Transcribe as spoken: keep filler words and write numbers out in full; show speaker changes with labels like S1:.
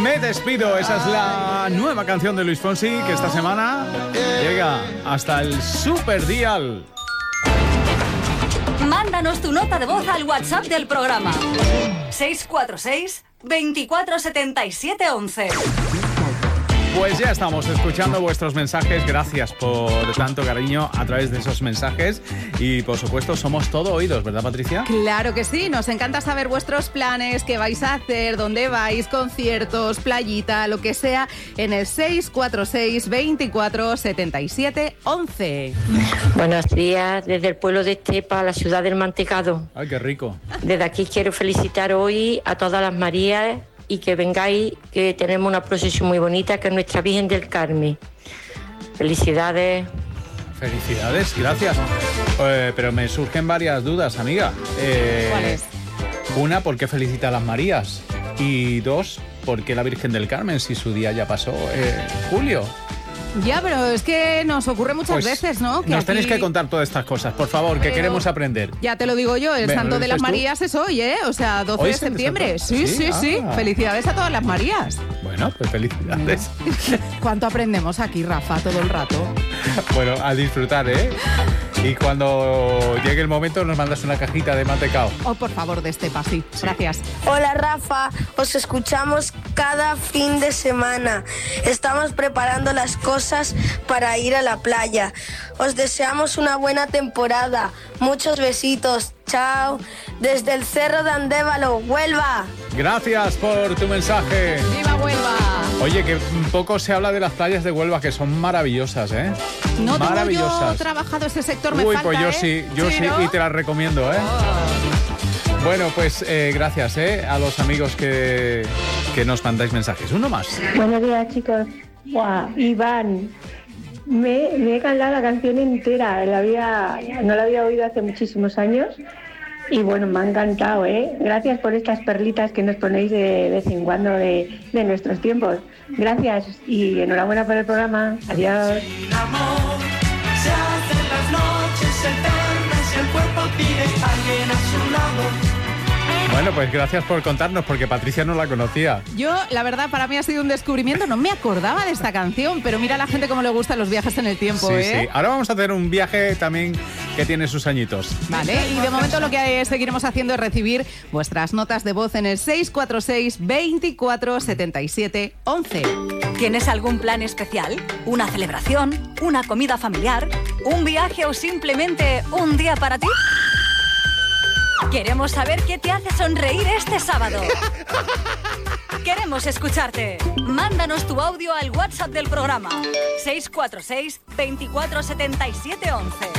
S1: Me despido, esa es la nueva canción de Luis Fonsi que esta semana llega hasta el Super Dial.
S2: Mándanos tu nota de voz al WhatsApp del programa seis cuatro seis, veinticuatro setenta y siete once.
S1: Pues ya estamos escuchando vuestros mensajes. Gracias por tanto cariño a través de esos mensajes. Y por supuesto somos todo oídos, ¿verdad, Patricia?
S3: Claro que sí, nos encanta saber vuestros planes, qué vais a hacer, dónde vais, conciertos, playita, lo que sea, en el seis cuatro seis, veinticuatro setenta y siete once.
S4: Buenos días, desde el pueblo de Estepa, la ciudad del Mantecado.
S1: Ay, qué rico.
S4: Desde aquí quiero felicitar hoy a todas las Marías y que vengáis, que tenemos una procesión muy bonita, que es nuestra Virgen del Carmen. Felicidades.
S1: Felicidades, gracias. Eh, pero me surgen varias dudas, amiga. Eh,
S3: ¿Cuál es?
S1: Una, ¿por qué felicita a las Marías? Y dos, ¿por qué la Virgen del Carmen si su día ya pasó? Eh, Julio.
S3: Ya, pero es que nos ocurre muchas
S1: Pues
S3: veces, ¿no? Que
S1: nos
S3: aquí...
S1: tenéis que contar todas estas cosas, por favor, que
S3: Pero
S1: queremos aprender.
S3: Ya te lo digo yo, el
S1: ¿Me-
S3: Santo
S1: lo
S3: de las
S1: dices tú?
S3: Marías es hoy, ¿eh? O sea, doce
S1: ¿Hoy
S3: de
S1: es el
S3: septiembre.
S1: Santo?
S3: Sí,
S1: Sí,
S3: sí, sí.
S1: ah.
S3: Felicidades a todas las Marías.
S1: Bueno, pues felicidades.
S3: ¿Cuánto aprendemos aquí, Rafa, todo el rato?
S1: Bueno, a disfrutar, ¿eh? Y cuando llegue el momento nos mandas una cajita de mantecao.
S3: Oh, por favor, de Estepa, sí. Gracias.
S5: Hola Rafa, os escuchamos cada fin de semana. Estamos preparando las cosas para ir a la playa. Os deseamos una buena temporada. Muchos besitos. Chao. Desde el Cerro de Andévalo, Huelva.
S1: Gracias por tu mensaje.
S3: ¡Viva Huelva!
S1: Oye, que poco se habla de las playas de Huelva, que son maravillosas, ¿eh?
S3: No tengo
S1: maravillosas.
S3: yo trabajado ese sector, me
S1: Uy,
S3: falta,
S1: pues yo
S3: ¿eh?
S1: sí, yo sí,
S3: ¿no?
S1: y te las recomiendo, ¿eh?
S3: Oh.
S1: Bueno, pues eh, gracias, ¿eh? A los amigos que, que nos mandáis mensajes. Uno más.
S6: Buenos días, chicos. Guau, Iván, me, me he cantado la canción entera, la había, no la había oído hace muchísimos años y bueno, me ha encantado, ¿eh? Gracias por estas perlitas que nos ponéis de vez en cuando de, de nuestros tiempos. Gracias y enhorabuena por el programa. Adiós.
S7: Sin amor, se hacen las noches eternas y el cuerpo pide a alguien a su lado.
S1: Bueno, pues gracias por contarnos, porque Patricia no la conocía.
S3: Yo, la verdad, para mí ha sido un descubrimiento. No me acordaba de esta canción, pero mira a la gente cómo le gustan los viajes en el tiempo,
S1: Sí,
S3: ¿eh?
S1: sí. Ahora vamos a hacer un viaje también que tiene sus añitos.
S3: Vale, y de momento lo que seguiremos haciendo es recibir vuestras notas de voz en el seis cuatro seis, veinticuatro setenta y siete once.
S2: ¿Tienes algún plan especial? ¿Una celebración? ¿Una comida familiar? ¿Un viaje o simplemente un día para ti? Queremos saber qué te hace sonreír este sábado. Queremos escucharte. Mándanos tu audio al WhatsApp del programa seis cuatro seis, veinticuatro setenta y siete once.